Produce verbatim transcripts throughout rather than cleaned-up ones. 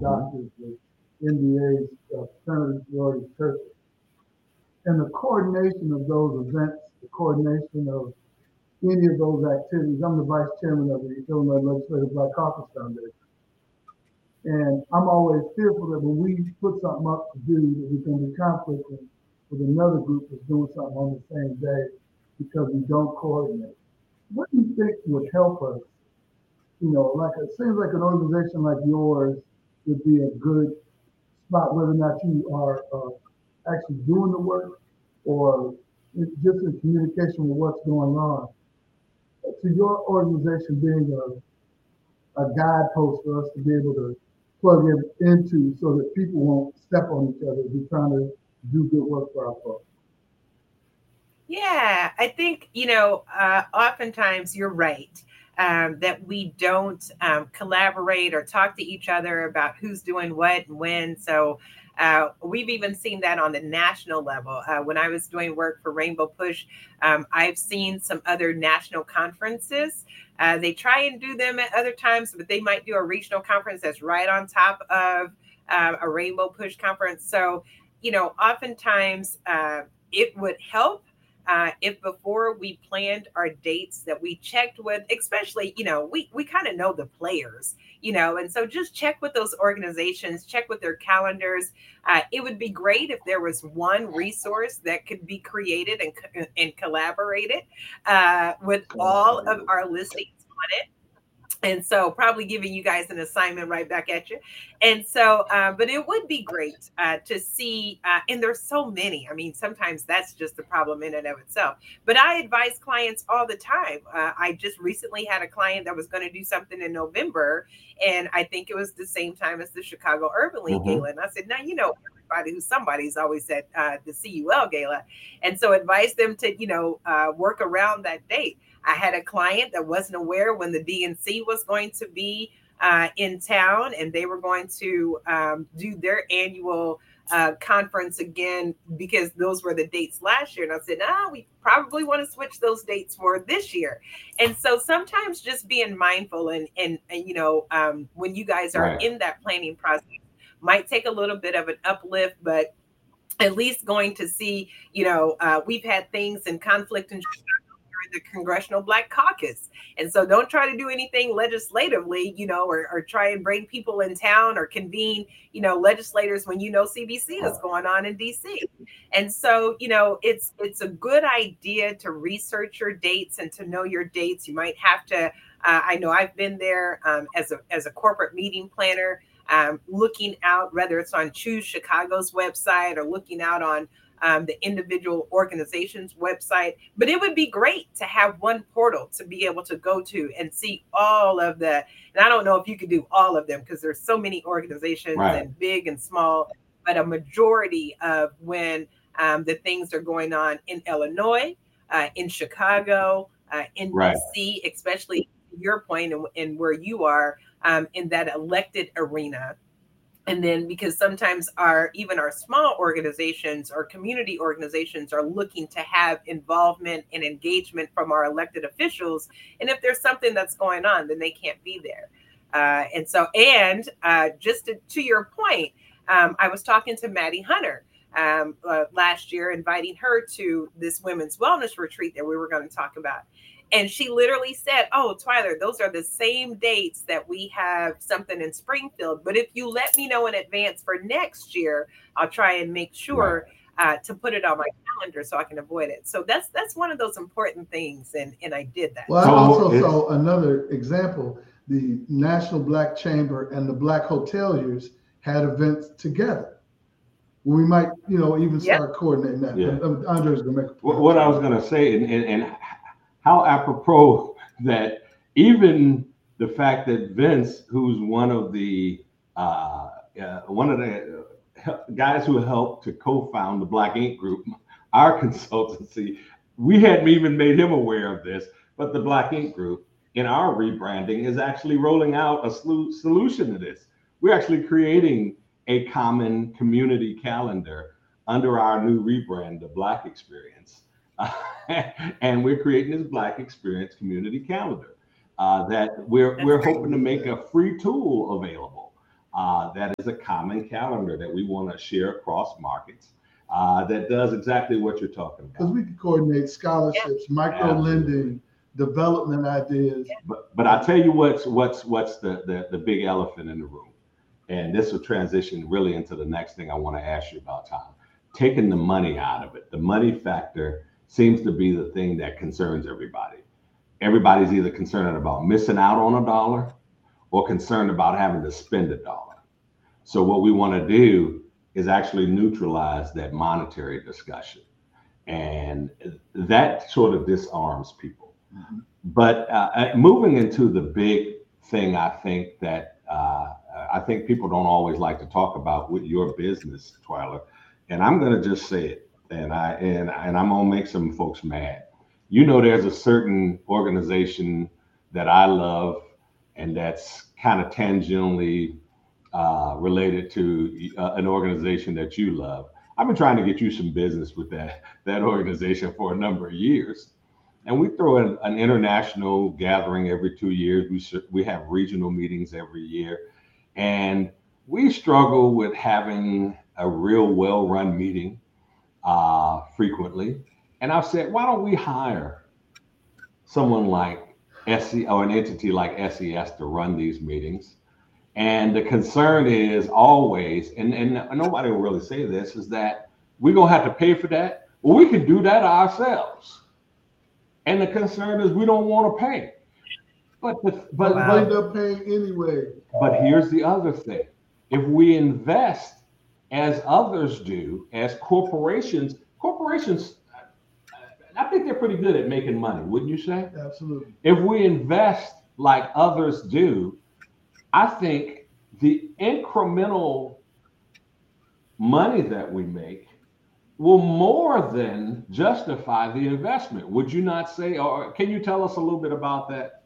doctors, with N B As, uh, fraternity sorority churches. And the coordination of those events, the coordination of any of those activities. I'm the vice chairman of the Illinois Legislative Black Caucus Foundation. And I'm always fearful that when we put something up to do, that we can be conflicting with another group that's doing something on the same day because we don't coordinate. What do you think would help us? You know, like it seems like an organization like yours would be a good spot, whether or not you are uh, actually doing the work or just in communication with what's going on. To your organization being a, a guidepost for us to be able to plug in, into so that people won't step on each other as we're trying to do good work for our folks. Yeah, I think, you know, uh, oftentimes you're right. Um, that we don't um, collaborate or talk to each other about who's doing what and when. So uh, we've even seen that on the national level. Uh, when I was doing work for Rainbow Push, um, I've seen some other national conferences. Uh, they try and do them at other times, but they might do a regional conference that's right on top of uh, a Rainbow Push conference. So, you know, oftentimes uh, it would help Uh, if before we planned our dates that we checked with, especially, you know, we, we kind of know the players, you know, and so just check with those organizations, check with their calendars. Uh, it would be great if there was one resource that could be created and, and collaborated uh, with all of our listings on it. And so probably giving you guys an assignment right back at you. And so, uh, but it would be great uh, to see, uh, and there's so many. I mean, sometimes that's just the problem in and of itself. But I advise clients all the time. Uh, I just recently had a client that was going to do something in November, and I think it was the same time as the Chicago Urban League mm-hmm. Gala. And I said, now, you know, everybody who's somebody's always said uh, the C U L Gala. And so advise them to, you know, uh, work around that date. I had a client that wasn't aware when the D N C was going to be uh, in town, and they were going to um, do their annual uh, conference again because those were the dates last year. And I said, ah, we probably want to switch those dates for this year. And so sometimes just being mindful and, and, and you know, um, when you guys are right. in that planning process might take a little bit of an uplift, but at least going to see, you know, uh, we've had things in conflict and the Congressional Black Caucus. And so don't try to do anything legislatively, you know, or, or try and bring people in town or convene, you know, legislators when you know C B C is going on in D C. And so, you know, it's it's a good idea to research your dates and to know your dates. You might have to, uh, I know I've been there um, as a as a corporate meeting planner, um, looking out, whether it's on Choose Chicago's website or looking out on Um, the individual organization's website. But it would be great to have one portal to be able to go to and see all of the, and I don't know if you could do all of them because there's so many organizations right. and big and small, but a majority of when um, the things are going on in Illinois, uh, in Chicago, uh, in right. D C, especially your point and, and where you are um, in that elected arena. And then because sometimes our even our small organizations or community organizations are looking to have involvement and engagement from our elected officials. And if there's something that's going on, then they can't be there. Uh, and so and uh, just to, to your point, um, I was talking to Maddie Hunter um, uh, last year, inviting her to this women's wellness retreat that we were going to talk about. And she literally said, oh, Twyler, those are the same dates that we have something in Springfield. But if you let me know in advance for next year, I'll try and make sure uh, to put it on my calendar so I can avoid it. So that's that's one of those important things. And, and I did that. Well, I also saw another example. The National Black Chamber and the Black Hoteliers had events together. We might, you know, even start yep. coordinating that. Yeah. Andre's going to make a point. What I was going to say, and, and, and how apropos that even the fact that Vince, who's one of the uh, uh, one of the guys who helped to co-found the Black Ink Group, our consultancy, we hadn't even made him aware of this, but the Black Ink Group in our rebranding is actually rolling out a slu- solution to this. We're actually creating a common community calendar under our new rebrand, the Black Experience. Uh, and we're creating this Black Experience community calendar uh, that we're That's we're great. hoping to make a free tool available. uh, that is a common calendar that we want to share across markets uh, that does exactly what you're talking Because about. we can coordinate scholarships, Yeah. micro lending, development ideas. But but I tell you what's what's what's the, the the big elephant in the room, and this will transition really into the next thing I want to ask you about, Tom. Taking the money out of it. The money factor seems to be the thing that concerns everybody. Everybody's either concerned about missing out on a dollar or concerned about having to spend a dollar. So what we want to do is actually neutralize that monetary discussion. And that sort of disarms people. Mm-hmm. But uh, moving into the big thing, I think that uh, I think people don't always like to talk about with your business, Twyla. And I'm going to just say it, and I and and I'm going to make some folks mad. You know, there's a certain organization that I love, and that's kind of tangentially uh, related to uh, an organization that you love. I've been trying to get you some business with that that organization for a number of years, and we throw an, an international gathering every two years. We we have regional meetings every year, and we struggle with having a real well-run meeting uh, frequently. And I've said, why don't we hire someone like S E or an entity like S E S to run these meetings? And the concern is always, and, and nobody will really say this, is that we're going to have to pay for that. Well, we can do that ourselves. And the concern is we don't want to pay. But the, but, Wow. but end up paying anyway. But here's the other thing. If we invest as others do, as corporations, corporations, I think they're pretty good at making money, wouldn't you say? Absolutely. If we invest like others do, I think the incremental money that we make will more than justify the investment. Would you not say, or can you tell us a little bit about that?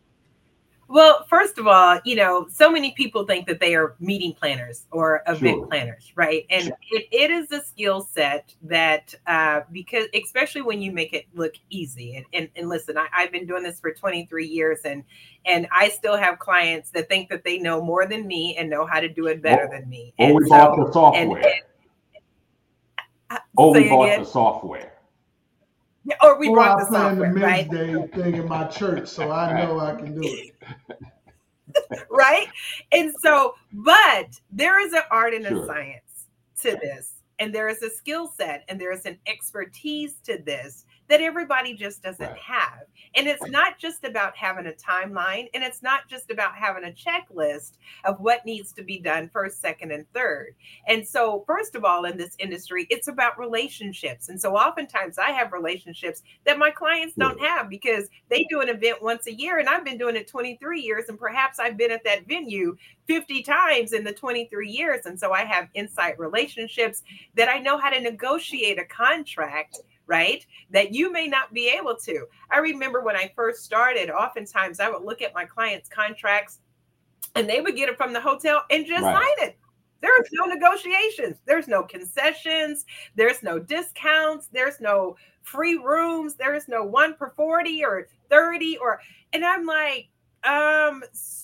Well, first of all, you know, so many people think that they are meeting planners or event Sure. planners, right? And Sure. it, it is a skill set that, uh, because especially when you make it look easy. And, and, and listen, I, I've been doing this for twenty-three years, and and I still have clients that think that they know more than me and know how to do it better Well, than me. Or And we so- bought the software. and- and- Or we say bought again? the software. Yeah, or we Or brought I the plan the software, men's right? day thing in my church, so I know I can do it. Right? And so, but there is an art and Sure. a science to this, and there is a skill set, and there is an expertise to this that everybody just doesn't Right. have. And it's not just about having a timeline, and it's not just about having a checklist of what needs to be done first, second, and third. And so, first of all, in this industry, it's about relationships. And so oftentimes I have relationships that my clients don't have because they do an event once a year, and I've been doing it twenty-three years, and perhaps I've been at that venue fifty times in the twenty-three years. And so I have insight relationships that I know how to negotiate a contract, right? That you may not be able to. I remember when I first started, oftentimes I would look at my clients' contracts and they would get it from the hotel and just Right. sign it. There's no negotiations. There's no concessions. There's no discounts. There's no free rooms. There's no one per forty or thirty or, and I'm like, um,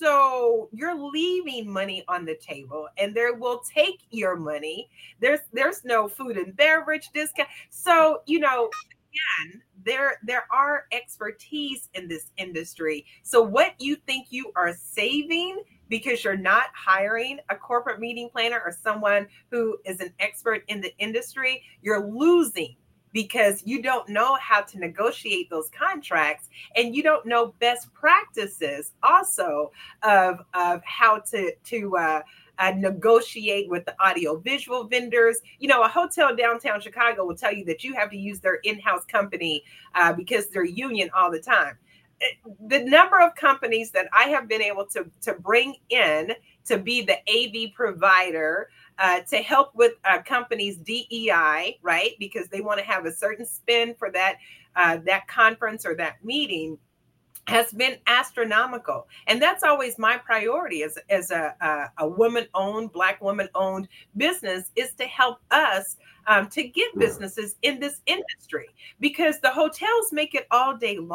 so you're leaving money on the table and there will take your money. There's, there's no food and beverage discount. So, you know, again, there, there are expertise in this industry. So what you think you are saving because you're not hiring a corporate meeting planner or someone who is an expert in the industry, you're losing because you don't know how to negotiate those contracts and you don't know best practices also of, of how to, to uh, uh, negotiate with the audio visual vendors. You know, a hotel downtown Chicago will tell you that you have to use their in-house company uh, because they're union all the time. The number of companies that I have been able to, to bring in to be the A V provider uh, to help with a company's D E I, right? Because they want to have a certain spend for that uh, that conference or that meeting has been astronomical. And that's always my priority as, as a, a, a woman-owned, Black woman-owned business is to help us um, to get businesses in this industry because the hotels make it all day long.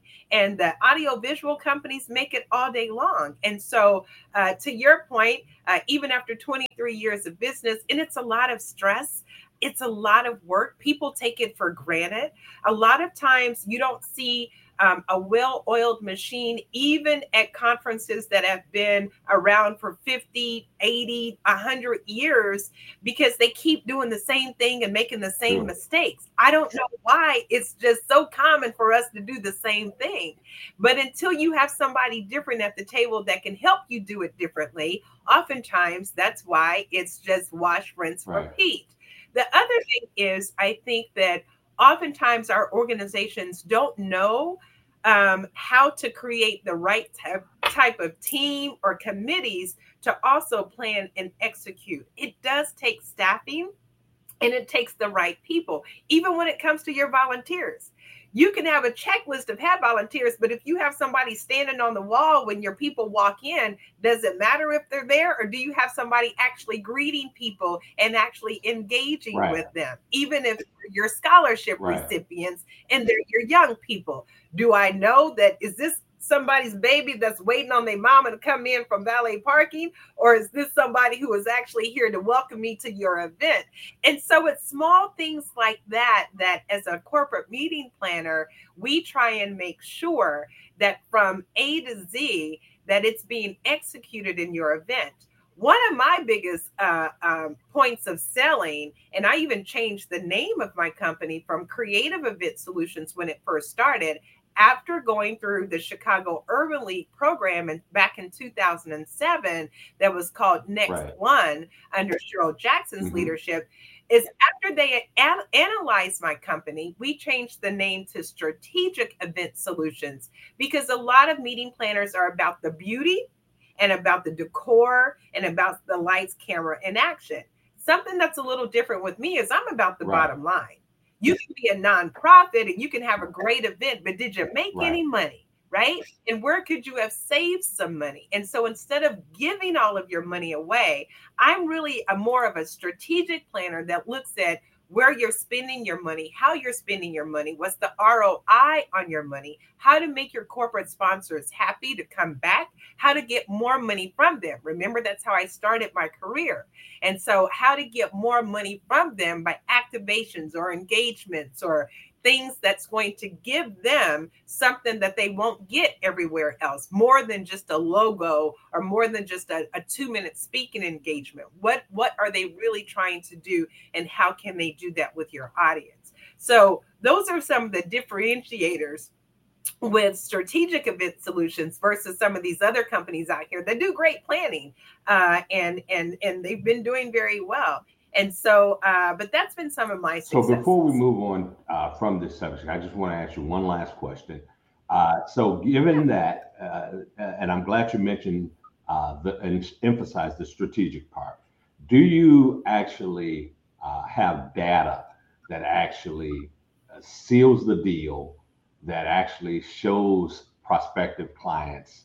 And the audiovisual companies make it all day long. And so uh, to your point, uh, even after twenty-three years of business, and it's a lot of stress, it's a lot of work. People take it for granted. A lot of times you don't see um, a well-oiled machine, even at conferences that have been around for fifty, eighty, one hundred years, because they keep doing the same thing and making the same Sure. mistakes. I don't know why it's just so common for us to do the same thing. But until you have somebody different at the table that can help you do it differently, oftentimes that's why it's just wash, rinse, Right. repeat. The other thing is, I think that oftentimes our organizations don't know um, how to create the right type, type of team or committees to also plan and execute. It does take staffing, and it takes the right people, even when it comes to your volunteers. You can have a checklist of have volunteers, but if you have somebody standing on the wall when your people walk in, does it matter if they're there, or do you have somebody actually greeting people and actually engaging Right. with them, even if you're scholarship Right. recipients and they're your young people? Do I know that is this somebody's baby that's waiting on their mama to come in from valet parking, or is this somebody who is actually here to welcome me to your event? And so it's small things like that, that as a corporate meeting planner, we try and make sure that from A to Z, that it's being executed in your event. One of my biggest uh, um, points of selling, and I even changed the name of my company from Creative Event Solutions when it first started, after going through the Chicago Urban League program and back in two thousand seven, that was called Next Right. One under Cheryl Jackson's Mm-hmm. leadership, is after they an- analyzed my company, we changed the name to Strategic Event Solutions, because a lot of meeting planners are about the beauty and about the decor and about the lights, camera, and action. Something that's a little different with me is I'm about the Right. bottom line. You can be a nonprofit and you can have a great event, but did you make Right. any money? Right? And where could you have saved some money? And so instead of giving all of your money away, I'm really a more of a strategic planner that looks at where you're spending your money, how you're spending your money, what's the R O I on your money, how to make your corporate sponsors happy to come back, how to get more money from them. Remember, that's how I started my career. And so how to get more money from them by activations or engagements or things that's going to give them something that they won't get everywhere else, more than just a logo or more than just a, a two-minute speaking engagement. What, what are they really trying to do, and how can they do that with your audience? So those are some of the differentiators with Strategic Event Solutions versus some of these other companies out here that do great planning, uh, and and and they've been doing very well. And so, uh, but that's been some of my So successes. before we move on uh, from this subject, I just want to ask you one last question. Uh, so given that, uh, and I'm glad you mentioned uh, the, and emphasized the strategic part, do you actually uh, have data that actually uh, seals the deal, that actually shows prospective clients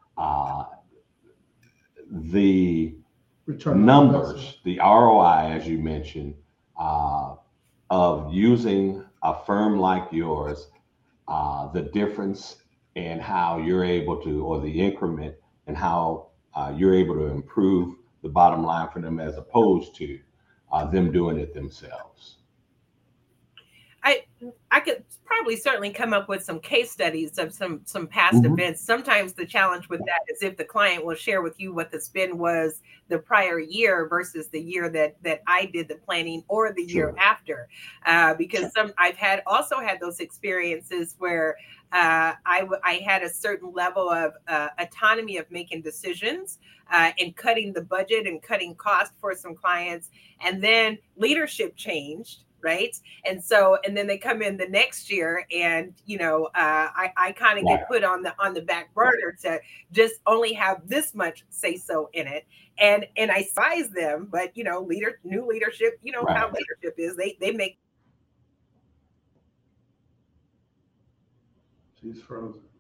uh, the Return on numbers, investment. the R O I, as you mentioned, uh, of using a firm like yours, uh, the difference in how you're able to, or the increment and how uh, you're able to improve the bottom line for them, as opposed to uh, them doing it themselves? I I could probably certainly come up with some case studies of some some past Mhm. events. Sometimes the challenge with that is if the client will share with you what the spend was the prior year versus the year that that I did the planning, or the year Sure. after, uh, because some I've had also had those experiences where uh, I w- I had a certain level of uh, autonomy of making decisions uh, and cutting the budget and cutting cost for some clients, and then leadership changed. Right. And so, and then they come in the next year, and, you know, uh, I, I kind of Right. get put on the, on the back burner to just only have this much say so in it. And, and I advise them, but, you know, leader, new leadership, you know, how Right. leadership is, they, they make She's frozen.